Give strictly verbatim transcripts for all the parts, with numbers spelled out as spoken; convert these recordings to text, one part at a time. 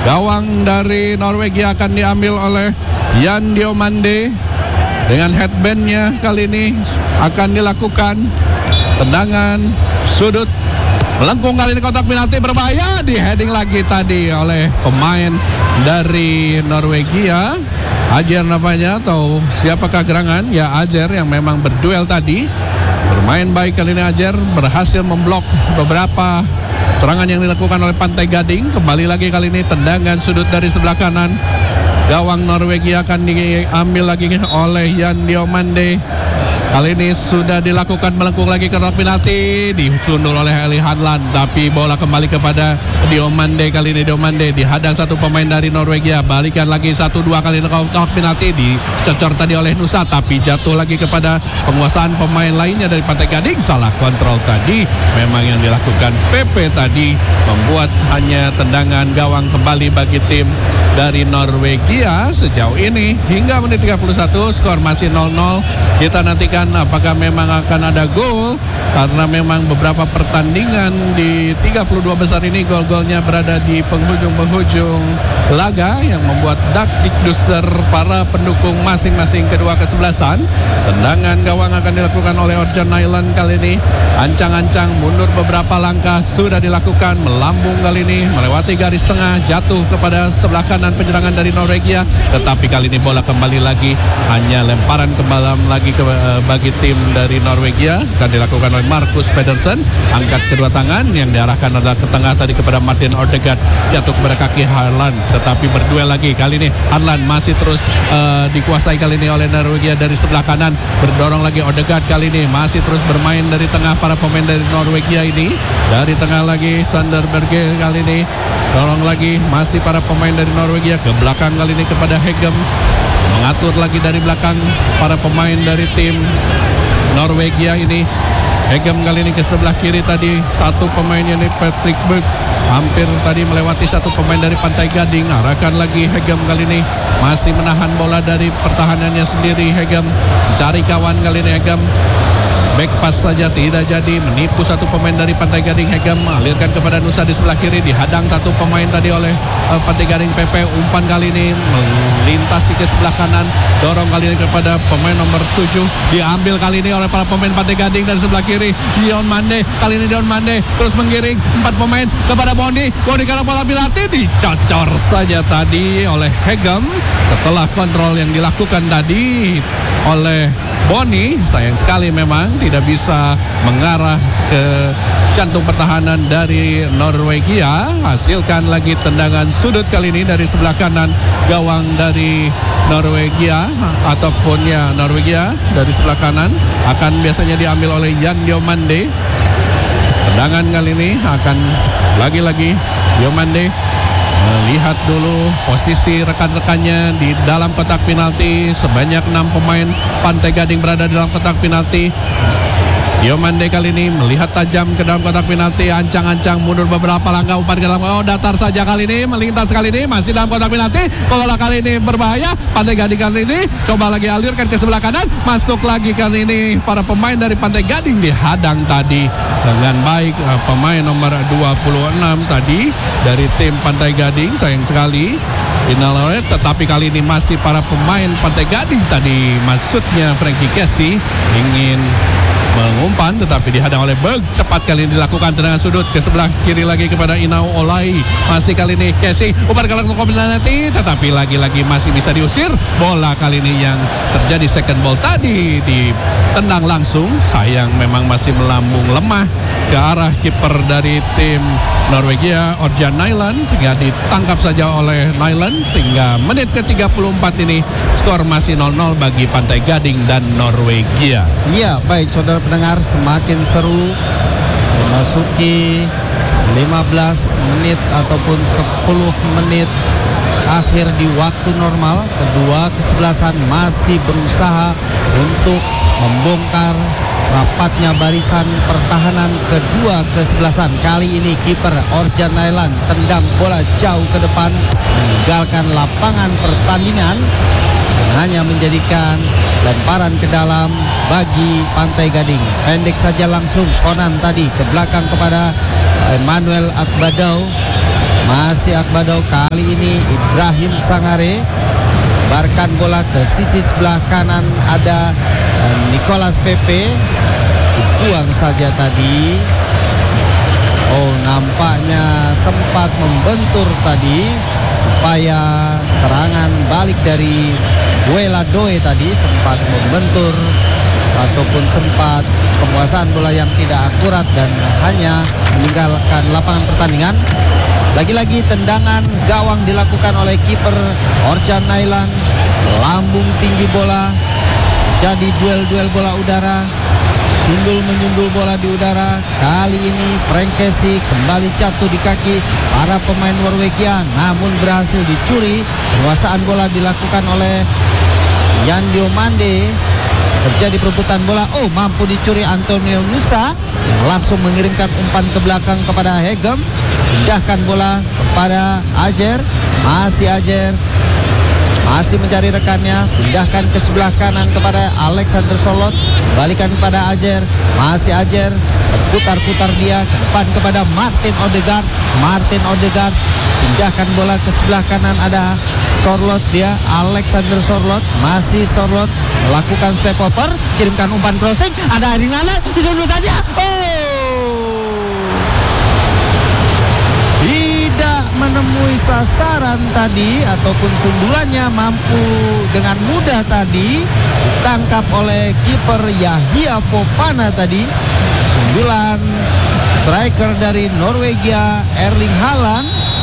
Gawang dari Norwegia akan diambil oleh Jan Diomande. Dengan headbandnya kali ini akan dilakukan tendangan sudut. Melengkung kali ini kotak penalti berbahaya. Di heading lagi tadi oleh pemain dari Norwegia. Ajer namanya atau siapakah gerangan? Ya Ajer yang memang berduel tadi. Bermain baik kali ini Ajer. Berhasil memblok beberapa serangan yang dilakukan oleh Pantai Gading. Kembali lagi kali ini tendangan sudut dari sebelah kanan. Gawang Norwegia akan diambil lagi oleh Jan Diomande. Kali ini sudah dilakukan melengkung lagi ke kotak penalti, disundul oleh Eli Hanland, tapi bola kembali kepada Diomande. Kali ini Diomande dihadang satu pemain dari Norwegia, balikan lagi satu dua kali ke kotak penalti, dicocor tadi oleh Nusa, tapi jatuh lagi kepada penguasaan pemain lainnya dari Pantai Gading. Salah kontrol tadi, memang yang dilakukan P P tadi membuat hanya tendangan gawang kembali bagi tim dari Norwegia. Sejauh ini hingga menit tiga puluh satu skor masih nol nol. Kita nantikan apakah memang akan ada gol, karena memang beberapa pertandingan di tiga puluh dua besar ini gol-golnya berada di penghujung-penghujung laga yang membuat dakdikduser para pendukung masing-masing kedua kesebelasan. Tendangan gawang akan dilakukan oleh Orjan Nyland kali ini. Ancang-ancang mundur beberapa langkah sudah dilakukan, melambung kali ini melewati garis tengah, jatuh kepada sebelah kanan penyerangan dari Norwegia, tetapi kali ini bola kembali lagi, hanya lemparan kembali lagi ke bagi tim dari Norwegia, akan dilakukan oleh Marcus Pedersen. Angkat kedua tangan yang diarahkan adalah ke tengah tadi kepada Martin Odegaard, jatuh kepada kaki Haaland, tetapi berduel lagi kali ini. Haaland masih terus uh, dikuasai kali ini oleh Norwegia dari sebelah kanan, berdorong lagi Odegaard kali ini masih terus bermain dari tengah para pemain dari Norwegia ini. Dari tengah lagi Sander Berge kali ini dorong lagi masih para pemain dari Norwegia ke belakang kali ini kepada Hegem, mengatur lagi dari belakang para pemain dari tim Norwegia ini. Hegem kali ini ke sebelah kiri tadi, satu pemainnya ini Patrick Berg, hampir tadi melewati satu pemain dari Pantai Gading. Arahkan lagi Hegem kali ini, masih menahan bola dari pertahanannya sendiri. Hegem mencari kawan kali ini. Hegem back pass saja tidak jadi, menipu satu pemain dari Pantai Gading. Hegem alirkan kepada Nusa di sebelah kiri, dihadang satu pemain tadi oleh uh, Pantai Gading. P P umpan kali ini melintasi ke sebelah kanan, dorong kali ini kepada pemain nomor tujuh, diambil kali ini oleh para pemain Pantai Gading dari sebelah kiri. Diomande kali ini, Diomande terus menggiring empat pemain kepada Bondi. Bondi karena bola penalti dicocor saja tadi oleh Hegem setelah kontrol yang dilakukan tadi oleh Boni. Sayang sekali memang tidak bisa mengarah ke jantung pertahanan dari Norwegia. Hasilkan lagi tendangan sudut kali ini dari sebelah kanan gawang dari Norwegia, ataupun ya Norwegia dari sebelah kanan akan biasanya diambil oleh Jan Diomande. Tendangan kali ini akan lagi-lagi Diomande melihat dulu posisi rekan-rekannya di dalam kotak penalti. Sebanyak enam pemain Pantai Gading berada di dalam kotak penalti. Diomande kali ini melihat tajam ke dalam kotak penalti, ancang-ancang mundur beberapa langkah, umpan ke dalam, oh datar saja kali ini, melintas kali ini, masih dalam kotak penalti. Bola kali ini berbahaya, Pantai Gading kali ini coba lagi alirkan ke sebelah kanan, masuk lagi kali ini. Para pemain dari Pantai Gading dihadang tadi dengan baik pemain nomor dua puluh enam tadi dari tim Pantai Gading. Sayang sekali Inaloret, tetapi kali ini masih para pemain Pantai Gading tadi, maksudnya Frankie Casey ingin mengumpan, tetapi dihadang oleh Berg. Cepat kali ini dilakukan tendangan sudut ke sebelah kiri lagi kepada Inau Olai. Masih kali ini Casey umpan ke dalam kombinasi, tetapi lagi-lagi masih bisa diusir. Bola kali ini yang terjadi second ball tadi ditendang langsung. Sayang memang masih melambung lemah ke arah kiper dari tim Norwegia, Orjan Nyland, sehingga ditangkap saja oleh Nyland, sehingga menit ke tiga puluh empat ini skor masih nol nol bagi Pantai Gading dan Norwegia. Iya, baik saudara pendengar, semakin seru memasuki lima belas menit ataupun sepuluh menit akhir di waktu normal. Kedua kesebelasan masih berusaha untuk membongkar rapatnya barisan pertahanan kedua kesebelasan. Kali ini kiper Orjan Nyland tendang bola jauh ke depan, meninggalkan lapangan pertandingan dan hanya menjadikan lemparan ke dalam bagi Pantai Gading. Pendek saja langsung Konan tadi ke belakang kepada Emmanuel Akbadau. Masih Akbadau, kali ini Ibrahim Sangare. Barkan bola ke sisi sebelah kanan, ada uh, Nicolas Pepe. Dibuang saja tadi. Oh, nampaknya sempat membentur tadi. Upaya serangan balik dari Guela Doe tadi sempat membentur ataupun sempat penguasaan bola yang tidak akurat dan hanya meninggalkan lapangan pertandingan. Lagi-lagi tendangan gawang dilakukan oleh kiper Orjan Nailan. Lambung tinggi bola, jadi duel-duel bola udara. Sundul menyundul bola di udara. Kali ini Frank Casey kembali jatuh di kaki para pemain Norwegia, namun berhasil dicuri. Penguasaan bola dilakukan oleh Jan Diomande. Terjadi perebutan bola. Oh, mampu dicuri Antonio Nusa. Langsung mengirimkan umpan ke belakang kepada Hegem. Pindahkan bola kepada Ajer. Masih Ajer. Masih mencari rekannya, pindahkan ke sebelah kanan kepada Alexander Sorloth, balikan kepada Ajer, masih Ajer, putar-putar dia ke depan kepada Martin Odegaard, Martin Odegaard, pindahkan bola ke sebelah kanan, ada Sorloth dia, Alexander Sorloth, masih Sorloth, melakukan step over, kirimkan umpan crossing, ada Erling Haaland, disundul saja, oh! Tidak menemui sasaran tadi ataupun sundulannya mampu dengan mudah tadi ditangkap oleh kiper Yahya Fofana tadi. Sundulan striker dari Norwegia Erling Haaland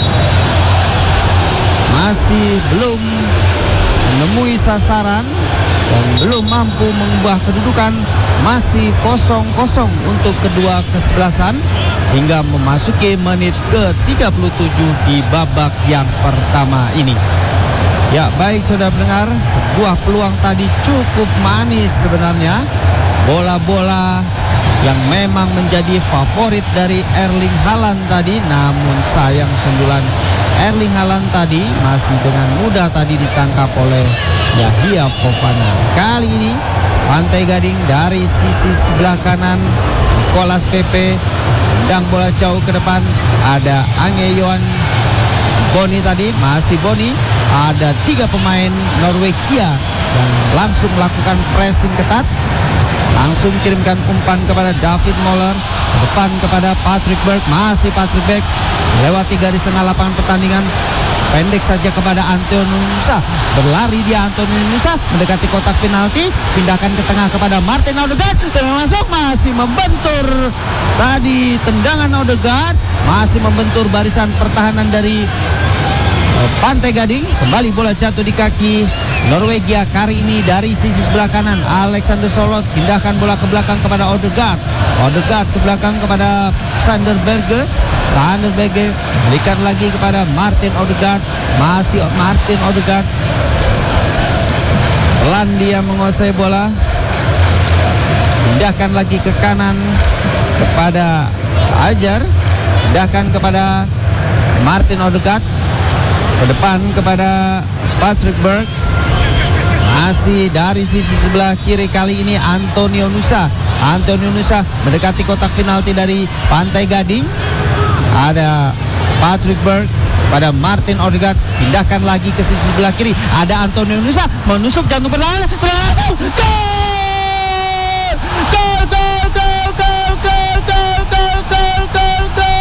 masih belum menemui sasaran dan belum mampu mengubah kedudukan. Masih kosong kosong untuk kedua kesebelasan hingga memasuki menit ke tiga puluh tujuh di babak yang pertama ini. Ya, baik saudara pendengar, sebuah peluang tadi cukup manis sebenarnya. Bola-bola yang memang menjadi favorit dari Erling Haaland tadi, namun sayang sundulan Erling Haaland tadi masih dengan mudah tadi ditangkap oleh Yahya Fofana. Kali ini Pantai Gading dari sisi sebelah kanan, Nicolas Pepe tendang bola jauh ke depan, ada Ange Johan Boni tadi, masih Boni, ada tiga pemain Norwegia yang langsung melakukan pressing ketat. Langsung kirimkan umpan kepada David Moller, ke depan kepada Patrick Berg, masih Patrick Berg melewati garis tengah lapangan pertandingan, pendek saja kepada Antonio Nusa, berlari dia Antonio Nusa mendekati kotak penalti, pindahkan ke tengah kepada Martin Odegaard, tengah masuk, masih membentur tadi tendangan Odegaard, masih membentur barisan pertahanan dari Pantai Gading. Kembali bola jatuh di kaki Norwegia, kali ini dari sisi sebelah kanan. Alexander Sorloth pindahkan bola ke belakang kepada Odegaard. Odegaard ke belakang kepada Sander Berge. Sander Berge berikan lagi kepada Martin Odegaard. Masih Martin Odegaard. Pelan dia menguasai bola. Pindahkan lagi ke kanan kepada Ajar. Pindahkan kepada Martin Odegaard. Ke depan kepada Patrick Berg. Masih dari sisi sebelah kiri, kali ini Antonio Nusa. Antonio Nusa mendekati kotak penalti dari Pantai Gading. Ada Patrick Berg pada Martin Odegaard. Pindahkan lagi ke sisi sebelah kiri. Ada Antonio Nusa menusuk jantung perlawanan. Langsung gol! Gol, gol, gol, gol, gol, gol, gol, gol, gol,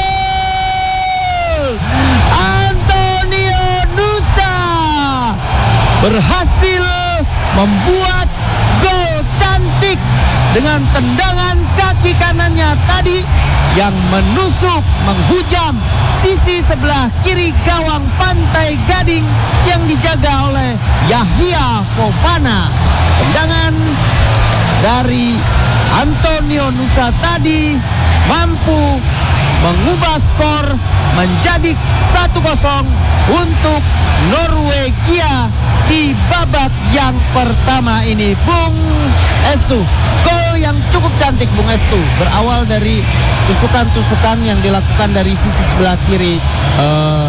gol! Antonio Nusa berhasil membuat gol cantik dengan tendangan kaki kanannya tadi yang menusuk, menghujam sisi sebelah kiri gawang Pantai Gading yang dijaga oleh Yahya Fofana. Tendangan dari Antonio Nusa tadi mampu mengubah skor menjadi satu kosong untuk Norwegia di babak yang pertama ini. Bung Estu, gol yang cukup cantik Bung Estu, berawal dari tusukan-tusukan yang dilakukan dari sisi sebelah kiri uh,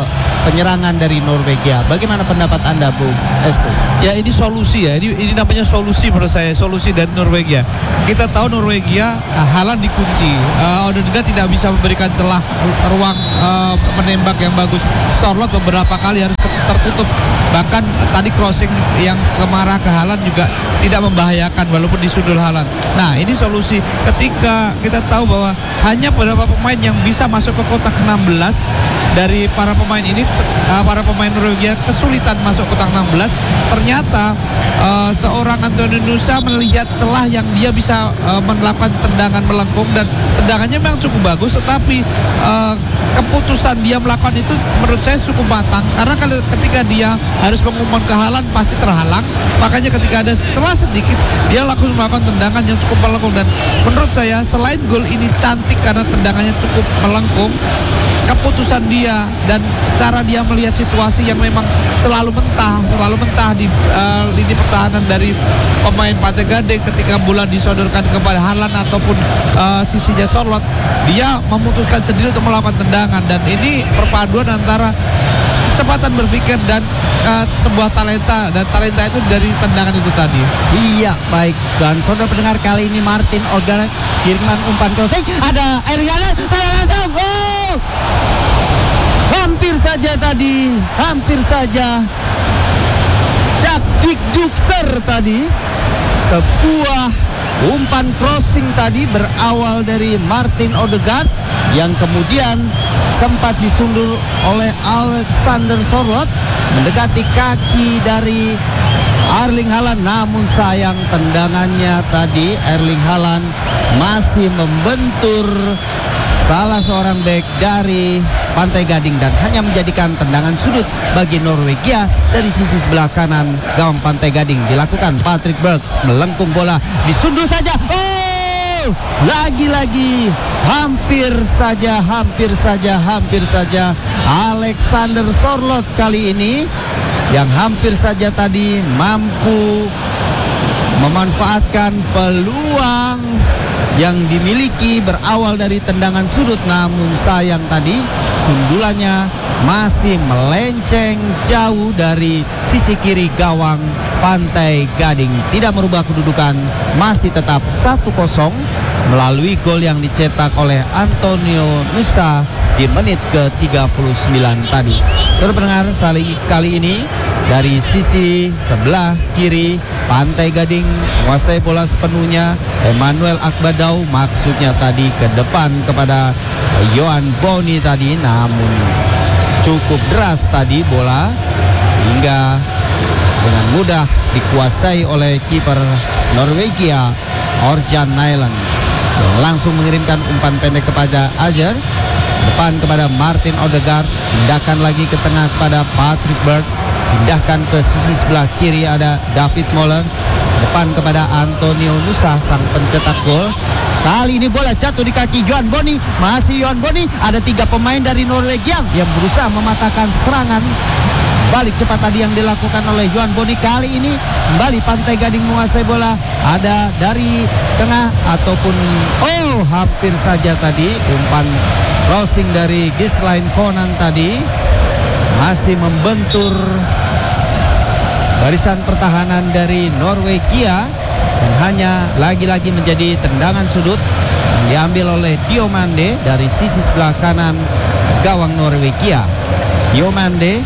penyerangan dari Norwegia. Bagaimana pendapat Anda, Bu Estu? Ya, ini solusi ya. Ini, ini namanya solusi menurut saya, solusi dari Norwegia. Kita tahu Norwegia uh, Haaland dikunci. Uh, Odegaard tidak bisa memberikan celah ruang uh, menembak yang bagus. Sorloth beberapa kali harus tertutup. Bahkan tadi crossing yang kemarah ke Haaland juga tidak membahayakan walaupun disundul Haaland. Nah, ini solusi ketika kita tahu bahwa hanya beberapa pemain yang bisa masuk ke kotak enam belas dari para pemain ini, uh, para pemain Norwegia kesulitan masuk kotak enam belas. Ternyata uh, seorang Antonio Nusa melihat celah yang dia bisa uh, melakukan tendangan melengkung, dan tendangannya memang cukup bagus, tetapi uh, keputusan dia melakukan itu menurut saya cukup matang, karena kalau ketika dia harus mengumpan ke Haaland pasti terhalang. Makanya ketika ada celah sedikit dia langsung melakukan tendangan yang cukup melengkung, dan menurut saya selain gol ini cantik karena tendangannya cukup melengkung, keputusan dia dan cara dia melihat situasi yang memang selalu mentah, selalu mentah di uh, lini pertahanan dari pemain Pantai Gading ketika bola disodorkan kepada Haaland ataupun uh, sisinya Sorloth, dia memutuskan sendiri untuk melakukan tendangan, dan ini perpaduan antara kecepatan berpikir dan uh, sebuah talenta, dan talenta itu dari tendangan itu tadi. Iya, baik. Dan saudara pendengar, kali ini Martin Odegaard kiriman umpan crossing, ada Erling Haaland, oh! Hampir saja tadi, hampir saja Dak Dukser tadi. Sebuah umpan crossing tadi berawal dari Martin Odegaard yang kemudian sempat disundur oleh Alexander Sorloth mendekati kaki dari Erling Haaland, namun sayang tendangannya tadi Erling Haaland masih membentur salah seorang bek dari Pantai Gading dan hanya menjadikan tendangan sudut bagi Norwegia dari sisi sebelah kanan gawang Pantai Gading. Dilakukan Patrick Berg, melengkung bola, disundur saja. Oh! Lagi-lagi hampir saja, hampir saja, hampir saja Alexander Sorloth kali ini yang hampir saja tadi mampu memanfaatkan peluang yang dimiliki berawal dari tendangan sudut, namun sayang tadi sundulannya masih melenceng jauh dari sisi kiri gawang Pantai Gading. Tidak merubah kedudukan, masih tetap satu kosong melalui gol yang dicetak oleh Antonio Nusa di menit ke tiga puluh sembilan tadi. Terdengar kali ini dari sisi sebelah kiri Pantai Gading menguasai bola sepenuhnya. Emmanuel Akbadau maksudnya tadi ke depan kepada Yohan Boni tadi, namun cukup deras tadi bola sehingga dengan mudah dikuasai oleh kiper Norwegia Orjan Nyland yang langsung mengirimkan umpan pendek kepada Ajer. Depan kepada Martin Odegaard, pindahkan lagi ke tengah kepada Patrick Berg, pindahkan ke sisi sebelah kiri ada David Moller, depan kepada Antonio Nusa sang pencetak gol. Kali ini bola jatuh di kaki Yohan Boni, masih Yohan Boni. Ada tiga pemain dari Norwegia yang berusaha mematahkan serangan balik cepat tadi yang dilakukan oleh Yohan Boni. Kali ini kembali Pantai Gading menguasai bola, ada dari tengah ataupun oh hampir saja tadi umpan crossing dari Gislain Konan tadi masih membentur barisan pertahanan dari Norwegia dan hanya lagi-lagi menjadi tendangan sudut yang diambil oleh Diomande dari sisi sebelah kanan gawang Norwegia. Diomande,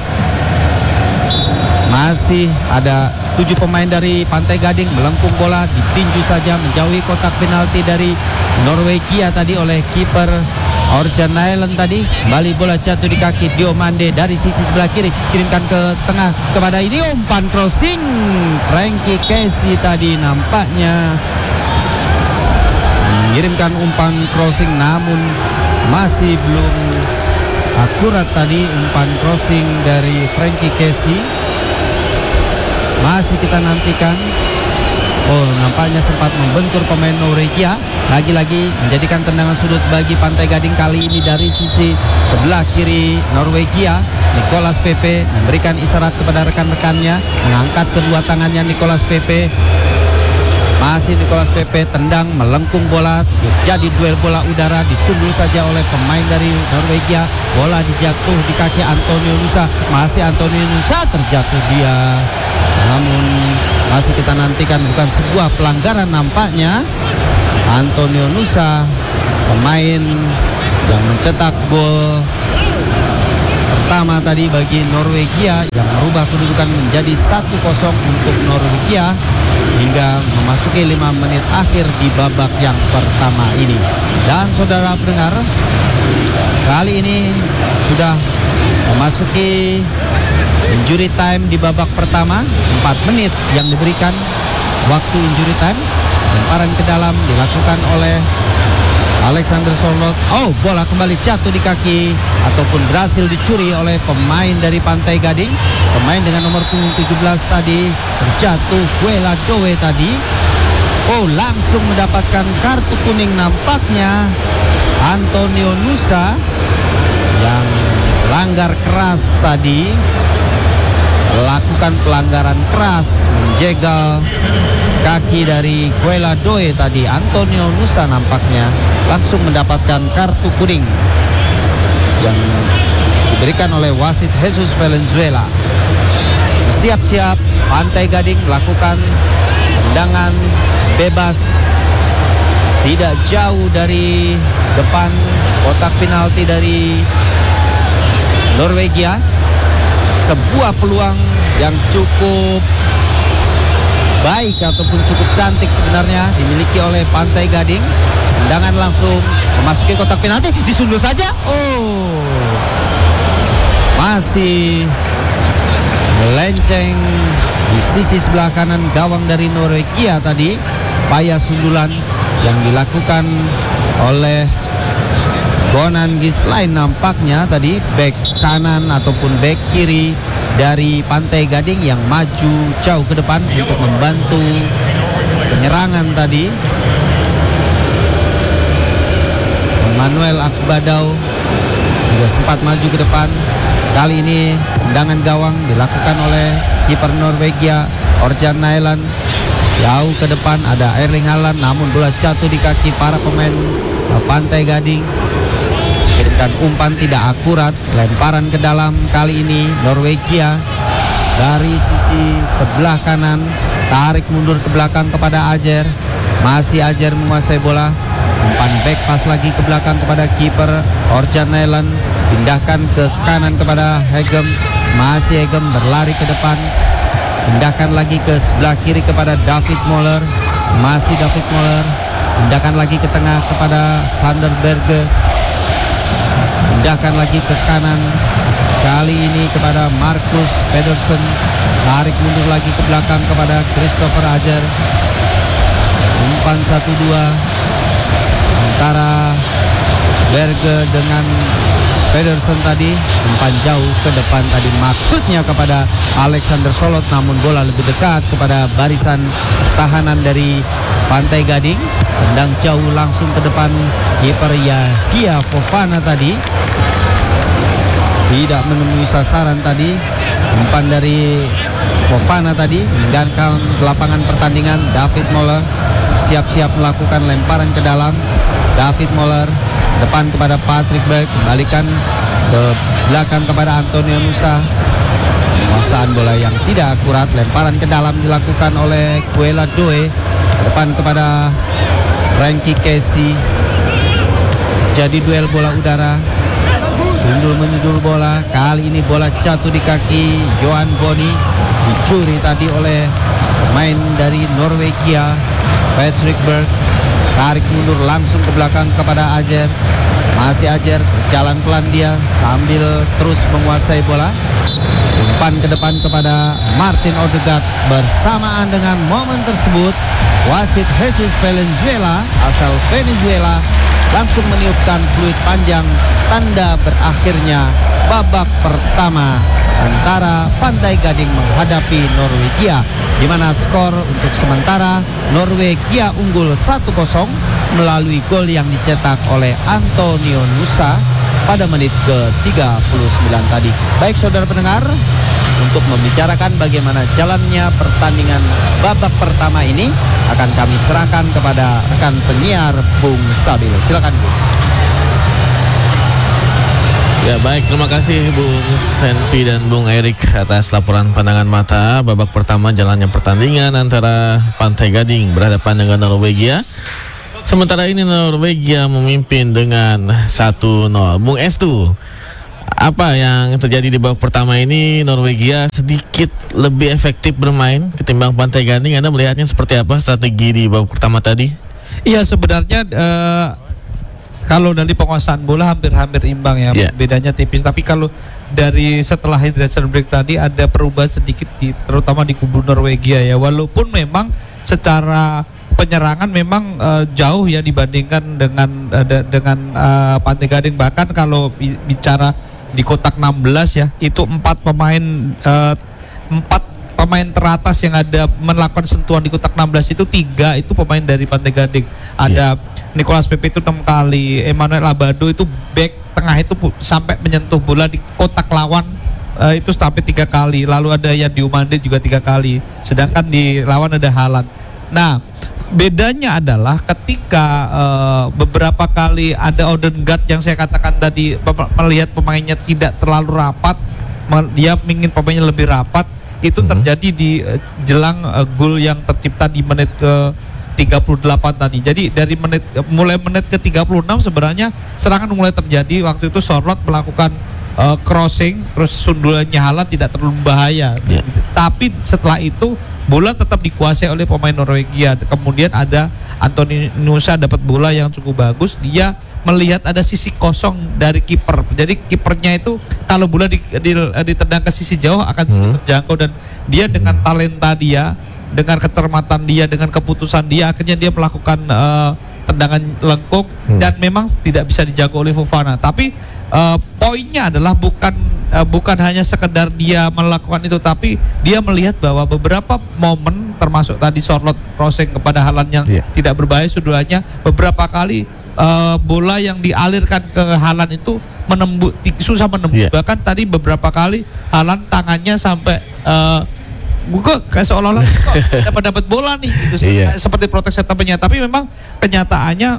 masih ada tujuh pemain dari Pantai Gading melengkung bola, ditinju saja menjauhi kotak penalti dari Norwegia tadi oleh kiper Orjan Nyland tadi. Kembali bola jatuh di kaki Diomande dari sisi sebelah kiri, kirimkan ke tengah kepada ini umpan crossing Frankie Casey tadi nampaknya mengirimkan umpan crossing, namun masih belum akurat tadi umpan crossing dari Frankie Casey. Masih kita nantikan. Oh, nampaknya sempat membentur pemain Norwegia. Lagi-lagi menjadikan tendangan sudut bagi Pantai Gading, kali ini dari sisi sebelah kiri Norwegia. Nicolas Pepe memberikan isyarat kepada rekan-rekannya, mengangkat kedua tangannya Nicolas Pepe. Masih Nicolas Pepe tendang melengkung bola, jadi duel bola udara, disundul saja oleh pemain dari Norwegia. Bola dijatuh di kaki Antonio Nusa, masih Antonio Nusa terjatuh dia. Namun masih kita nantikan, bukan sebuah pelanggaran nampaknya. Antonio Nusa, pemain yang mencetak gol pertama tadi bagi Norwegia, yang merubah kedudukan menjadi satu kosong untuk Norwegia hingga memasuki lima menit akhir di babak yang pertama ini. Dan saudara pendengar, kali ini sudah memasuki injury time di babak pertama. Empat menit yang diberikan waktu injury time. Lemparan ke dalam dilakukan oleh Alexander Sørloth. Oh, bola kembali jatuh di kaki ataupun berhasil dicuri oleh pemain dari Pantai Gading. Pemain dengan nomor punggung tujuh belas tadi terjatuh, Guela Doe tadi. Oh, langsung mendapatkan kartu kuning nampaknya Antonio Nusa yang langgar keras tadi, melakukan pelanggaran keras, menjegal kaki dari Guela Doe tadi. Antonio Nusa nampaknya langsung mendapatkan kartu kuning yang diberikan oleh wasit Jesus Valenzuela. Siap-siap Pantai Gading melakukan tendangan bebas tidak jauh dari depan kotak penalti dari Norwegia. Sebuah peluang yang cukup baik ataupun cukup cantik sebenarnya dimiliki oleh Pantai Gading. Tendangan langsung memasuki kotak penalti, disundul saja. Oh, masih melenceng di sisi sebelah kanan gawang dari Norwegia tadi. Upaya sundulan yang dilakukan oleh Bonan Gislain nampaknya tadi, back kanan ataupun back kiri dari Pantai Gading yang maju jauh ke depan untuk membantu penyerangan tadi. Manuel Akbadau juga sempat maju ke depan. Kali ini tendangan gawang dilakukan oleh kiper Norwegia Orjan Nyland. Jauh ke depan ada Erling Haaland, namun bola jatuh di kaki para pemain Pantai Gading. Kirimkan umpan tidak akurat, lemparan ke dalam. Kali ini Norwegia dari sisi sebelah kanan tarik mundur ke belakang kepada Ajer. Masih Ajer menguasai bola. Umpan back pas lagi ke belakang kepada kiper Orjan Nyland. Pindahkan ke kanan kepada Hegem. Masih Hegem berlari ke depan. Pindahkan lagi ke sebelah kiri kepada David Moller. Masih David Moller. Pindahkan lagi ke tengah kepada Sander Berge. Pindahkan lagi ke kanan. Kali ini kepada Marcus Pedersen. Tarik mundur lagi ke belakang kepada Christopher Ajer. Umpan satu dua antara Berge dengan Pedersen tadi. Umpan jauh ke depan tadi maksudnya kepada Alexander Sørloth, namun bola lebih dekat kepada barisan pertahanan dari Pantai Gading. Tendang jauh langsung ke depan kiper Yahya Fofana tadi. Tidak menemui sasaran tadi. Umpan dari Fofana tadi meninggalkan lapangan pertandingan. David Moller siap-siap melakukan lemparan ke dalam. David Moller depan kepada Patrick Berg, kembalikan ke belakang kepada Antonio Nusa. Penguasaan bola yang tidak akurat, lemparan ke dalam dilakukan oleh Guela Doe. Depan kepada Frankie Casey. Jadi duel bola udara, sundul menyundul bola. Kali ini bola jatuh di kaki Johan Boni, dicuri tadi oleh pemain dari Norwegia Patrick Berg. Tarik mundur langsung ke belakang kepada Ajer. Masih Ajer, berjalan pelan dia sambil terus menguasai bola. Umpan ke depan kepada Martin Odegaard. Bersamaan dengan momen tersebut, wasit Jesus Valenzuela asal Venezuela langsung meniupkan fluid panjang tanda berakhirnya babak pertama antara Pantai Gading menghadapi Norwegia, di mana skor untuk sementara Norwegia unggul satu kosong melalui gol yang dicetak oleh Antonio Nusa pada menit ke tiga puluh sembilan tadi. Baik saudara pendengar, Untuk membicarakan bagaimana jalannya pertandingan babak pertama ini akan kami serahkan kepada rekan penyiar Bung Sabil. Silakan Bung. Ya baik, terima kasih Bung Senpi dan Bung Erik atas laporan pandangan mata babak pertama jalannya pertandingan antara Pantai Gading berhadapan dengan Norwegia. Sementara ini Norwegia memimpin dengan satu nol. Bung Estu, apa yang terjadi di babak pertama ini? Norwegia sedikit lebih efektif bermain ketimbang Pantai Gading. Anda melihatnya seperti apa strategi di babak pertama tadi? Iya, sebenarnya uh, kalau dari penguasaan bola hampir-hampir imbang ya, yeah. bedanya tipis. Tapi kalau dari setelah hydration break tadi ada perubahan sedikit di, terutama di kubu Norwegia ya. Walaupun memang secara penyerangan memang uh, jauh ya dibandingkan dengan uh, de, dengan uh, Pantai Gading. Bahkan kalau bicara di kotak enam belas ya, itu empat pemain uh, empat pemain teratas yang ada melakukan sentuhan di kotak enam belas itu tiga itu pemain dari Pantai Gading. Ada yeah. Nicolas Pepe itu enam kali, Emmanuel Abado itu back tengah itu sampai menyentuh bola di kotak lawan uh, itu sampai tiga kali. Lalu ada Yandi Umande juga tiga kali. Sedangkan di lawan ada Haaland. Nah, bedanya adalah ketika uh, beberapa kali ada Odegaard yang saya katakan tadi melihat pemainnya tidak terlalu rapat, dia ingin pemainnya lebih rapat. Itu mm-hmm. terjadi di uh, jelang uh, gol yang tercipta di menit ke tiga puluh delapan tadi. Jadi dari menit mulai menit ke tiga puluh enam sebenarnya serangan mulai terjadi. Waktu itu Sorloth melakukan uh, crossing, terus sundulannya Haaland tidak terlalu bahaya. Yeah. Tapi setelah itu bola tetap dikuasai oleh pemain Norwegia. Kemudian ada Anthony Nusa dapat bola yang cukup bagus. Dia melihat ada sisi kosong dari kiper. Jadi kipernya itu kalau bola di, di, ditendang ke sisi jauh akan hmm. terjangkau, dan dia dengan talenta dia, dengan kecermatan dia, dengan keputusan dia, akhirnya dia melakukan uh, tendangan lengkung hmm. dan memang tidak bisa dijangkau oleh Fofana. Tapi uh, poinnya adalah bukan uh, bukan hanya sekedar dia melakukan itu, tapi dia melihat bahwa beberapa momen termasuk tadi Sorloth crossing kepada Haaland yang yeah. tidak berbahaya sundulannya, beberapa kali uh, bola yang dialirkan ke Haaland itu menembus, susah menembus. Yeah. Bahkan tadi beberapa kali Haaland tangannya sampai uh, gue kayak seolah-olah dapat dapat bola nih gitu, iya. seperti protes setupnya. Tapi memang kenyataannya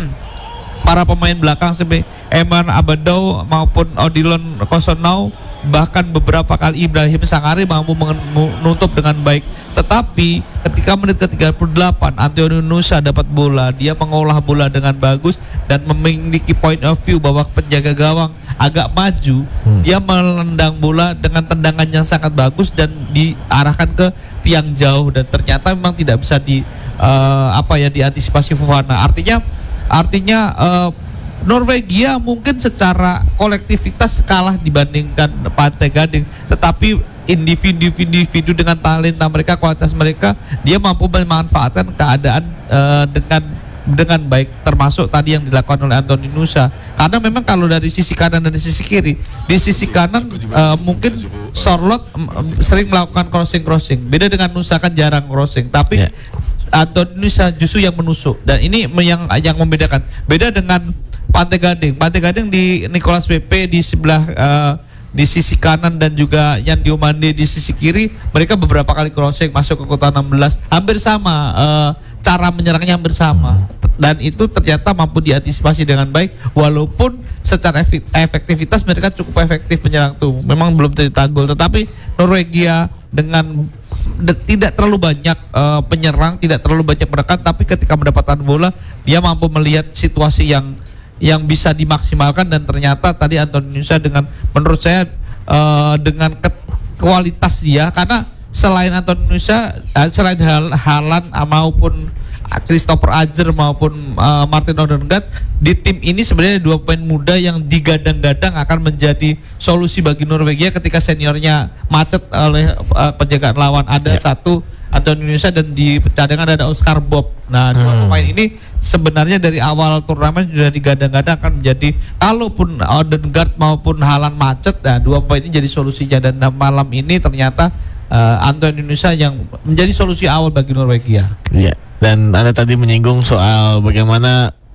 para pemain belakang seperti Eman Abadou maupun Odilon Kosonau, bahkan beberapa kali Ibrahim Sangare mampu menutup dengan baik. Tetapi ketika menit ke tiga puluh delapan Anthony Nusa dapat bola, dia mengolah bola dengan bagus dan memiliki point of view bahwa penjaga gawang agak maju, hmm. dia menendang bola dengan tendangan yang sangat bagus dan diarahkan ke tiang jauh, dan ternyata memang tidak bisa di uh, apa ya diantisipasi Fofana. Artinya artinya uh, Norwegia mungkin secara kolektivitas kalah dibandingkan Pantai Gading, tetapi individu-individu dengan talenta mereka, kualitas mereka, dia mampu memanfaatkan keadaan uh, dengan dengan baik, termasuk tadi yang dilakukan oleh Anthony Nusa. Karena memang kalau dari sisi kanan dan dari sisi kiri, di sisi kanan uh, mungkin Sorloth um, sering melakukan crossing-crossing. Beda dengan Nusa kan jarang crossing, tapi yeah. Anthony Nusa justru yang menusuk, dan ini yang yang membedakan. Beda dengan Pantai Gading. Pantai Gading di Nicolas Pepe di sebelah uh, di sisi kanan dan juga Yandi Umande di sisi kiri, mereka beberapa kali crossing masuk ke kotak enam belas, hampir sama uh, cara menyerangnya hampir sama, dan itu ternyata mampu diantisipasi dengan baik. Walaupun secara efektivitas mereka cukup efektif menyerang tuh, memang belum tercetak gol, tetapi Norwegia dengan de, tidak terlalu banyak uh, penyerang, tidak terlalu banyak menekan, tapi ketika mendapatkan bola dia mampu melihat situasi yang yang bisa dimaksimalkan. Dan ternyata tadi Anthony Nusa dengan menurut saya uh, dengan ke, kualitas dia, karena selain Anthony Nusa, uh, selain Hal, Haaland uh, maupun Christopher Ajer maupun uh, Martin Odegaard, di tim ini sebenarnya dua pemain muda yang digadang-gadang akan menjadi solusi bagi Norwegia ketika seniornya macet oleh uh, penjagaan lawan. Ada yeah. satu Anthony Nusa dan di cadangan ada Oscar Bob. Nah, dua hmm. pemain ini sebenarnya dari awal turnamen sudah digadang-gadang akan menjadi, kalaupun Odegaard maupun Haaland macet, nah dua pemain ini jadi solusinya. Dan malam ini ternyata uh, Anthony Nusa yang menjadi solusi awal bagi Norwegia. Iya. Dan Anda tadi menyinggung soal bagaimana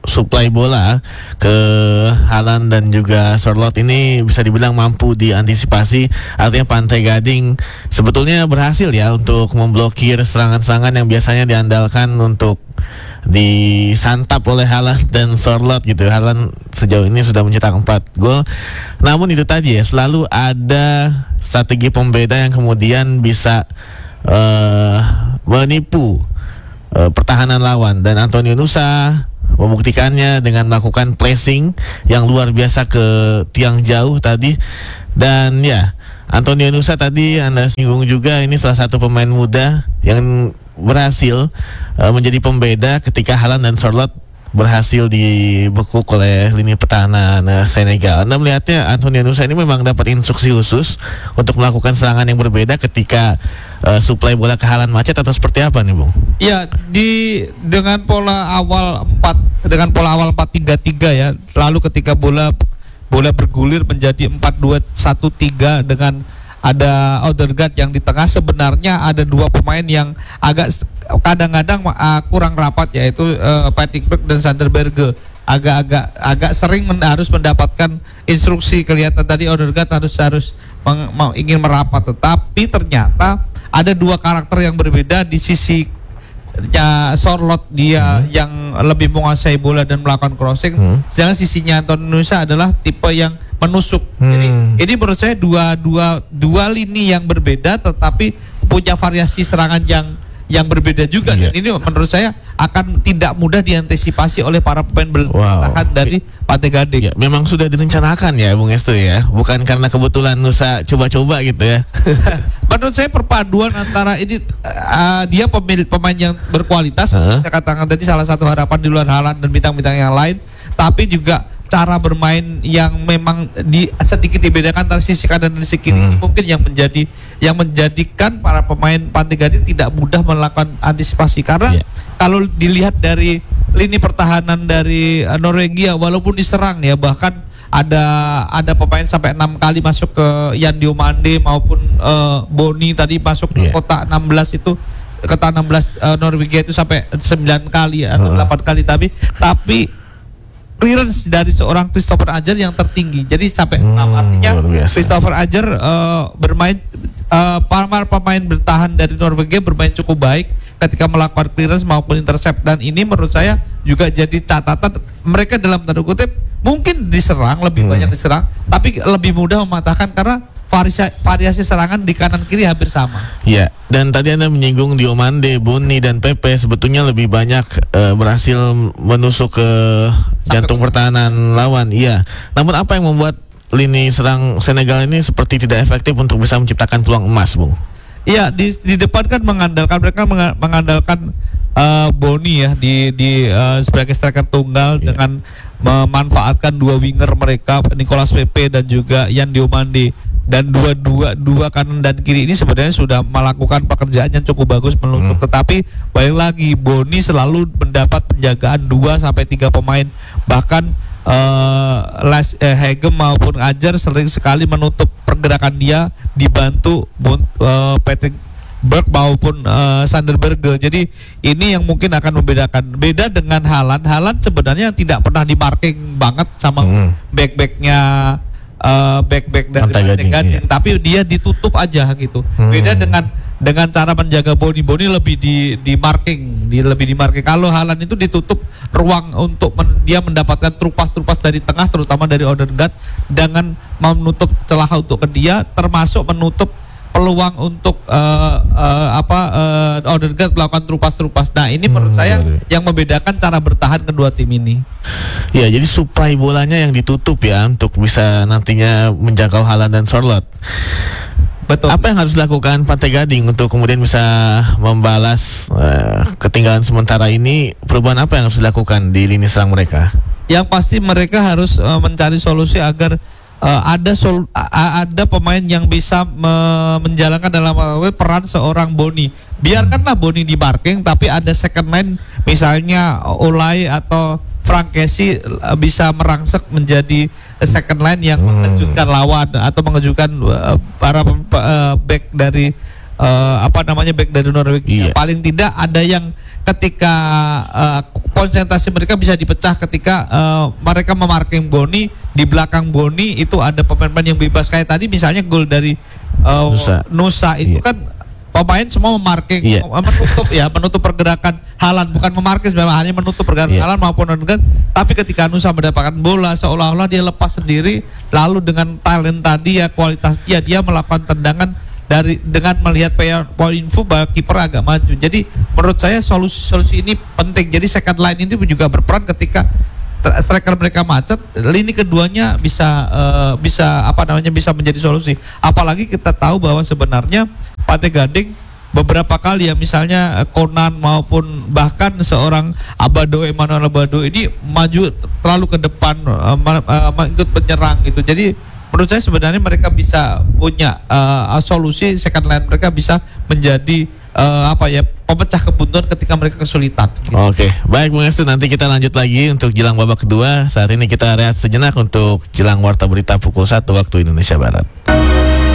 suplai bola ke Haaland dan juga Sorloth ini bisa dibilang mampu diantisipasi. Artinya Pantai Gading sebetulnya berhasil ya untuk memblokir serangan-serangan yang biasanya diandalkan untuk disantap oleh Haaland dan Sorloth gitu. Haaland sejauh ini sudah mencetak empat gol. Namun itu tadi ya, selalu ada strategi pembeda yang kemudian bisa uh, menipu uh, pertahanan lawan, dan Antonio Nusa membuktikannya dengan melakukan pressing yang luar biasa ke tiang jauh tadi. Dan ya, Antonio Nusa tadi Anda singgung juga, ini salah satu pemain muda yang berhasil uh, menjadi pembeda ketika Haaland dan Sorloth berhasil dibekuk oleh lini pertahanan uh, Senegal. Anda melihatnya Antonio Nusa ini memang dapat instruksi khusus untuk melakukan serangan yang berbeda ketika uh, suplai bola ke Haaland macet, atau seperti apa nih, Bung? Ya, di dengan pola awal empat dengan pola awal empat tiga tiga ya. Lalu ketika bola bola bergulir menjadi empat dua satu tiga dengan ada Odegaard yang di tengah, sebenarnya ada dua pemain yang agak kadang-kadang uh, kurang rapat, yaitu uh, Patrick Berg dan Sander Berge. Agak-agak agak sering men harus mendapatkan instruksi, kelihatan tadi Odegaard harus harus meng, meng, ingin merapat, tetapi ternyata ada dua karakter yang berbeda di sisi ya Sorloth, dia hmm. yang lebih menguasai bola dan melakukan crossing, hmm. sedangkan sisinya Antonio Nusa adalah tipe yang menusuk. Hmm. Jadi ini menurut saya dua dua dua lini yang berbeda tetapi punya variasi serangan yang yang berbeda juga. Iya. Dan ini menurut saya akan tidak mudah diantisipasi oleh para pemain bertahan wow. dari Pantai Gading. Ya, memang sudah direncanakan ya Bung Estu ya, bukan karena kebetulan Nusa coba-coba gitu ya. Menurut saya perpaduan antara ini uh, dia pemilik pemain yang berkualitas, uh-huh. saya katakan tadi salah satu harapan di luar Haaland dan bintang-bintang yang lain, tapi juga cara bermain yang memang di sedikit dibedakan antara sisi kanan dan sisi kiri, hmm. mungkin yang menjadi yang menjadikan para pemain Pantai Gading tidak mudah melakukan antisipasi, karena yeah. kalau dilihat dari lini pertahanan dari uh, Norwegia, walaupun diserang ya, bahkan ada ada pemain sampai enam kali masuk ke Yan Diomande maupun uh, Boni tadi masuk ke yeah. kotak enam belas itu, kotak enam belas uh, Norwegia itu sampai sembilan kali atau uh. delapan kali, tapi tapi clearance dari seorang Christopher Ajer yang tertinggi, jadi sampai hmm, enam. Artinya Christopher Ajer uh, bermain uh, para pemain bertahan dari Norwegia bermain cukup baik ketika melakukan clearance maupun intercept, dan ini menurut saya juga jadi catatan mereka dalam tanda kutip mungkin diserang lebih hmm. banyak diserang, tapi lebih mudah mematahkan karena variasi, variasi serangan di kanan kiri hampir sama. Ya, dan tadi Anda menyinggung Diomande, Boni dan Pepe sebetulnya lebih banyak uh, berhasil menusuk ke jantung pertahanan lawan. Iya. Namun apa yang membuat lini serang Senegal ini seperti tidak efektif untuk bisa menciptakan peluang emas, Bung? Iya, di, di depan kan mengandalkan mereka mengandalkan uh, Boni ya di di uh, sebagai striker tunggal yeah. dengan memanfaatkan dua winger mereka, Nicolas Pepe dan juga Yan Diomande. Dan dua-dua dua kanan dan kiri ini sebenarnya sudah melakukan pekerjaan yang cukup bagus menutup, hmm. tetapi balik lagi Boni selalu mendapat penjagaan dua sampai tiga pemain, bahkan uh, Les eh, Hegem maupun Ajer sering sekali menutup pergerakan dia dibantu uh, Patrick Berg maupun uh, Sander Berge. Jadi ini yang mungkin akan membedakan. Beda dengan Haaland, Haaland sebenarnya tidak pernah di marking banget sama hmm. back-backnya Uh, back-back dari Pantai Gading, iya. tapi dia ditutup aja gitu. Hmm. Beda dengan dengan cara menjaga Boni, Boni lebih di di marking, di lebih di marking. Kalau Haaland itu ditutup ruang untuk men, dia mendapatkan trupas-trupas dari tengah, terutama dari Odegaard, dengan menutup celah untuk ke dia, termasuk menutup peluang untuk uh, uh, apa uh, Odegaard melakukan trupas-trupas. Nah ini menurut hmm, saya aduh. yang membedakan cara bertahan kedua tim ini. Ya, jadi suplai bolanya yang ditutup ya untuk bisa nantinya menjangkau Haaland dan Sorloth. Betul. Apa yang harus dilakukan Pantai Gading untuk kemudian bisa membalas uh, ketinggalan sementara ini? Perubahan apa yang harus dilakukan di lini serang mereka? Yang pasti mereka harus uh, mencari solusi agar Uh, ada sol, uh, ada pemain yang bisa me- menjalankan dalam peran seorang Boni. Biarkanlah Boni di marking, tapi ada second line misalnya Olay atau Frank Kessie uh, bisa merangsek menjadi second line yang hmm. mengejutkan lawan atau mengejutkan uh, para uh, back dari uh, apa namanya back dari Norwegia. Iya. Paling tidak ada yang ketika uh, konsentrasi mereka bisa dipecah ketika uh, mereka memarking Boni, di belakang Boni itu ada pemain-pemain yang bebas kayak tadi misalnya gol dari uh, Nusa. Nusa itu Iya. kan pemain semua memarking, Iya. menutup ya, menutup pergerakan Haaland, bukan memarking sebenarnya, hanya menutup pergerakan Iya. Haaland maupun Odegaard. Tapi ketika Nusa mendapatkan bola seolah-olah dia lepas sendiri, lalu dengan talent tadi ya, kualitas dia, dia melakukan tendangan dari dengan melihat point full bahwa kiper agak maju. Jadi menurut saya solusi-solusi ini penting. Jadi second line ini juga berperan ketika striker mereka macet, lini keduanya bisa uh, bisa apa namanya bisa menjadi solusi. Apalagi kita tahu bahwa sebenarnya Pantai Gading beberapa kali ya, misalnya Conan maupun bahkan seorang Abado, Emmanuel Abado ini maju terlalu ke depan, uh, uh, ikut menyerang gitu. Jadi menurut saya sebenarnya mereka bisa punya uh, solusi, second line mereka bisa menjadi uh, apa ya, pemecah kebuntuan ketika mereka kesulitan. Oke, baik Bung Estu, nanti kita lanjut lagi untuk jelang babak kedua. Saat ini kita rehat sejenak untuk jelang Warta Berita pukul satu waktu Indonesia Barat.